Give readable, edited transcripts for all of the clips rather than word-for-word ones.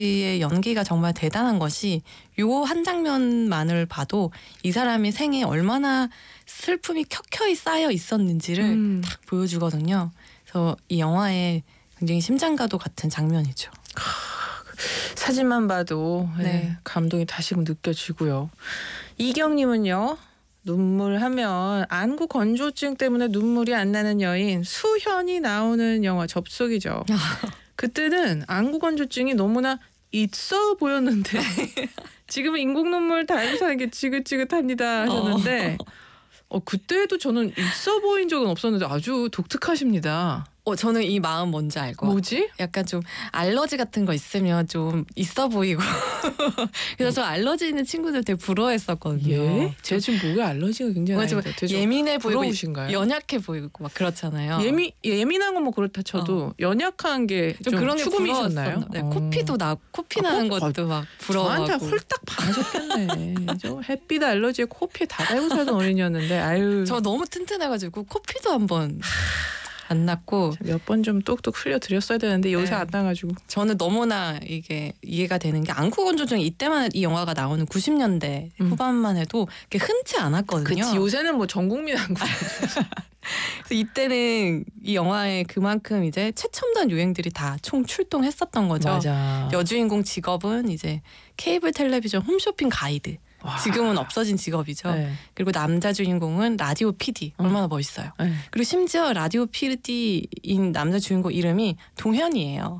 의 연기가 정말 대단한 것이 요 한 장면만을 봐도 이 사람이 생에 얼마나 슬픔이 켜켜이 쌓여 있었는지를 딱 보여주거든요. 그래서 이 영화의 굉장히 심장가도 같은 장면이죠. 사진만 봐도 네. 감동이 다시금 느껴지고요. 이경님은요. 눈물하면 안구 건조증 때문에 눈물이 안 나는 여인 수현이 나오는 영화 접속이죠. 그때는 안구 건조증이 너무나 있어 보였는데 지금은 인공 눈물 달고 사는 게 지긋지긋합니다 하셨는데 그때도 저는 있어 보인 적은 없었는데 아주 독특하십니다. 저는 이 마음 뭔지 알고. 뭐지? 약간 좀 알러지 같은 거 있으면 좀 있어 보이고. 그래서 저 알러지 있는 친구들 되게 부러워했었거든요. 예? 제가 지금 목에 알러지가 굉장히 좀 예민해 보이고 부러우신가요? 연약해 보이고 막 그렇잖아요. 예민한 건 뭐 그렇다 쳐도 연약한 게 좀 그런 게 추구미셨나요? 네, 코피 나는 것도 막 부러워하고. 저한테 홀딱 반하셨겠네. 저 햇빛 알러지에 코피에 다 달고 살던 어린이였는데 아유. 저 너무 튼튼해가지고 코피도 한번 안 났고 몇 번 좀 똑똑 흘려드렸어야 되는데 요새 안 나가지고. 저는 너무나 이게 이해가 되는 게 안구 건조증 이때만 이 영화가 나오는 90년대 후반만 해도 그게 흔치 않았거든요. 그치, 요새는 뭐 전 국민 안구. 그래서 이때는 이 영화에 그만큼 이제 최첨단 유행들이 다 총 출동했었던 거죠. 맞아. 여주인공 직업은 이제 케이블 텔레비전 홈쇼핑 가이드. 와. 지금은 없어진 직업이죠. 네. 그리고 남자 주인공은 라디오 PD. 얼마나 멋있어요. 네. 그리고 심지어 라디오 PD인 남자 주인공 이름이 동현이에요.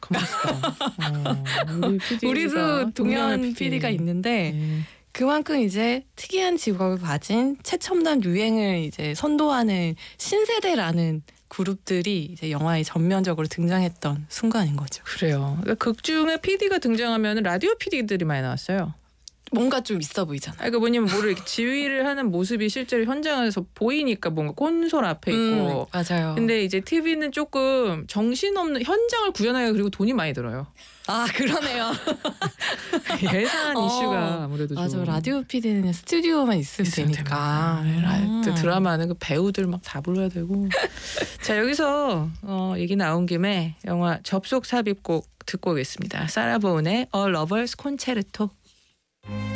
우리도 동현 PD가 있는데 그만큼 이제 특이한 직업을 가진 최첨단 유행을 이제 선도하는 신세대라는 그룹들이 이제 영화에 전면적으로 등장했던 순간인 거죠. 그래요. 그러니까 극 중에 PD가 등장하면 라디오 PD들이 많이 나왔어요. 뭔가 좀 있어 보이잖아요. 그러니까 뭐냐면 뭐를 이렇게 지휘를 하는 모습이 실제로 현장에서 보이니까 뭔가 콘솔 앞에 있고. 맞아요. 근데 이제 TV는 조금 정신없는 현장을 구현하기가 그리고 돈이 많이 들어요. 아 그러네요. 예산 이슈가 아무래도 좀. 맞아. 라디오 PD는 스튜디오만 있으면 되니까. 드라마는 그 배우들 막 다 불러야 되고. 자 여기서 얘기 나온 김에 영화 접속 삽입곡 듣고 오겠습니다. 사라 보온의 A Lover's Concerto.